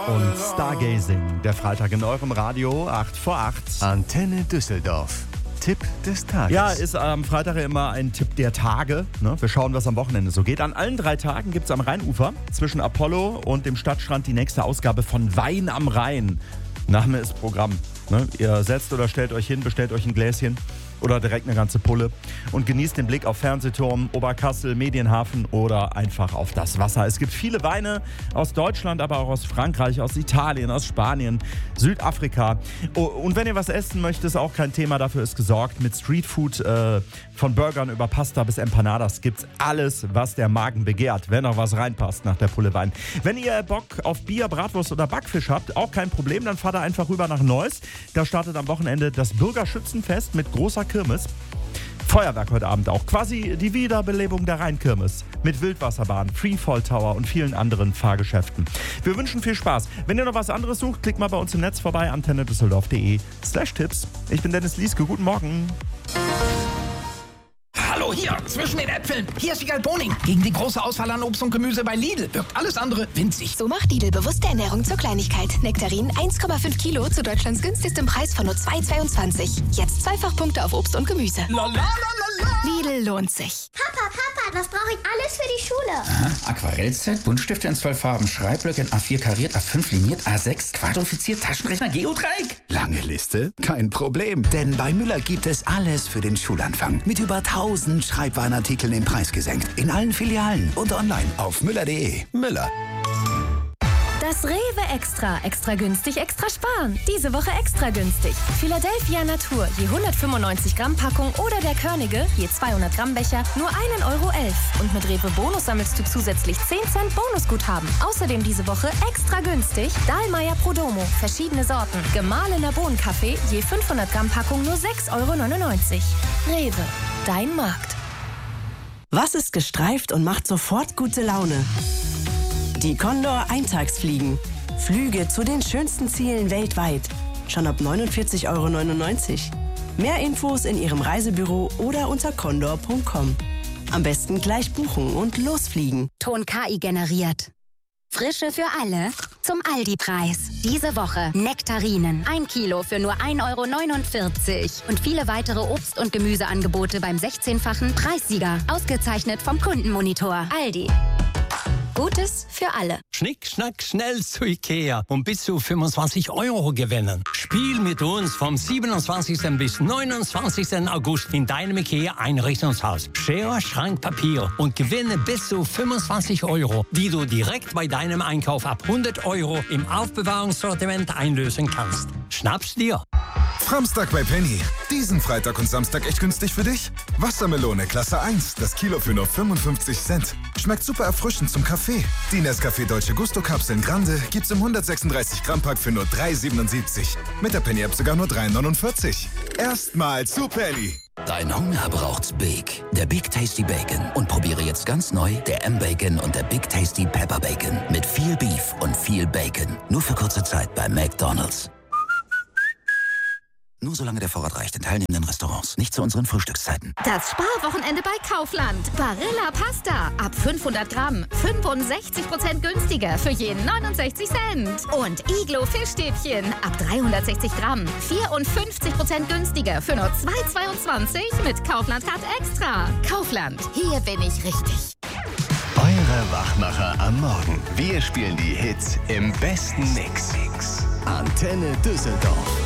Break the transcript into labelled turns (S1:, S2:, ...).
S1: und Stargazing. Der Freitag in eurem Radio, 8 vor 8.
S2: Antenne Düsseldorf. Tipp des Tages.
S1: Ja, ist am Freitag immer ein Tipp der Tage. Ne? Wir schauen, was am Wochenende so geht. An allen 3 Tagen gibt es am Rheinufer zwischen Apollo und dem Stadtstrand die nächste Ausgabe von Wein am Rhein. Name ist Programm. Ne? Ihr setzt oder stellt euch hin, bestellt euch ein Gläschen oder direkt eine ganze Pulle und genießt den Blick auf Fernsehturm, Oberkassel, Medienhafen oder einfach auf das Wasser. Es gibt viele Weine aus Deutschland, aber auch aus Frankreich, aus Italien, aus Spanien, Südafrika. Und wenn ihr was essen möchtet, ist auch kein Thema, dafür ist gesorgt. Mit Streetfood von Burgern über Pasta bis Empanadas gibt's alles, was der Magen begehrt, wenn noch was reinpasst nach der Pulle Wein. Wenn ihr Bock auf Bier, Bratwurst oder Backfisch habt, auch kein Problem, dann fahrt ihr einfach rüber nach Neuss. Da startet am Wochenende das Bürgerschützenfest mit großer Kirmes. Feuerwerk heute Abend auch. Quasi die Wiederbelebung der Rheinkirmes. Mit Wildwasserbahn, Freefall Tower und vielen anderen Fahrgeschäften. Wir wünschen viel Spaß. Wenn ihr noch was anderes sucht, klickt mal bei uns im Netz vorbei. antennedüsseldorf.de/Tipps. Ich bin Dennis Lieske. Guten Morgen.
S3: Hallo, hier, zwischen den Äpfeln. Hier ist Wiegald Boning. Gegen die große Auswahl an Obst und Gemüse bei Lidl wirkt alles andere winzig.
S4: So macht Lidl bewusste Ernährung zur Kleinigkeit. Nektarinen 1,5 Kilo zu Deutschlands günstigstem Preis von nur 2,22. Jetzt Zweifachpunkte auf Obst und Gemüse. Lidl lohnt sich.
S5: Papa, was brauche ich alles für die Schule?
S3: Aha, Aquarellset, Buntstifte in 12 Farben, Schreibblöcke in A4 kariert, A5 liniert, A6 quadrifiziert, Taschenrechner, Geodreieck.
S6: Lange Liste? Kein Problem, denn bei Müller gibt es alles für den Schulanfang. Mit über 1000 Schreibwarenartikeln im Preis gesenkt. In allen Filialen und online auf müller.de. Müller.
S7: Das Rewe Extra. Extra günstig, extra sparen. Diese Woche extra günstig. Philadelphia Natur, je 195 Gramm Packung oder der Körnige, je 200 Gramm Becher, nur 1,11 Euro. Und mit Rewe Bonus sammelst du zusätzlich 10 Cent Bonusguthaben. Außerdem diese Woche extra günstig Dahlmeier Prodomo, verschiedene Sorten. Gemahlener Bohnenkaffee, je 500 Gramm Packung, nur 6,99 Euro. Rewe, dein Markt.
S8: Was ist gestreift und macht sofort gute Laune? Die Condor Eintagsfliegen. Flüge zu den schönsten Zielen weltweit. Schon ab 49,99 Euro. Mehr Infos in Ihrem Reisebüro oder unter condor.com. Am besten gleich buchen und losfliegen.
S4: Ton KI generiert. Frische für alle zum Aldi-Preis. Diese Woche Nektarinen. 1 Kilo für nur 1,49 Euro. Und viele weitere Obst- und Gemüseangebote beim 16-fachen Preissieger. Ausgezeichnet vom Kundenmonitor. Aldi. Gutes für alle.
S9: Schnick, schnack, schnell zu Ikea und bis zu 25 Euro gewinnen. Spiel mit uns vom 27. bis 29. August in deinem Ikea-Einrichtungshaus. Schere, Schrank, Papier und gewinne bis zu 25 Euro, die du direkt bei deinem Einkauf ab 100 Euro im Aufbewahrungssortiment einlösen kannst. Schnapp's dir!
S10: Samstag bei Penny. Diesen Freitag und Samstag echt günstig für dich? Wassermelone Klasse 1, das Kilo für nur 55 Cent. Schmeckt super erfrischend zum Kaffee. Die Nescafé Dolce Gusto Kapseln Grande gibt's im 136 Gramm Pack für nur 3,77. Mit der Penny App sogar nur 3,49. Erstmal zu Penny.
S11: Dein Hunger braucht's Big. Der Big Tasty Bacon. Und probiere jetzt ganz neu der M-Bacon und der Big Tasty Pepper Bacon. Mit viel Beef und viel Bacon. Nur für kurze Zeit bei McDonald's. Nur solange der Vorrat reicht in teilnehmenden Restaurants. Nicht zu unseren Frühstückszeiten.
S12: Das Sparwochenende bei Kaufland. Barilla Pasta. Ab 500 Gramm. 65% günstiger für jeden 69 Cent. Und Iglo Fischstäbchen. Ab 360 Gramm. 54% günstiger für nur 2,22 mit Kaufland Card Extra. Kaufland. Hier bin ich richtig.
S2: Eure Wachmacher am Morgen. Wir spielen die Hits im besten Mix. Antenne Düsseldorf.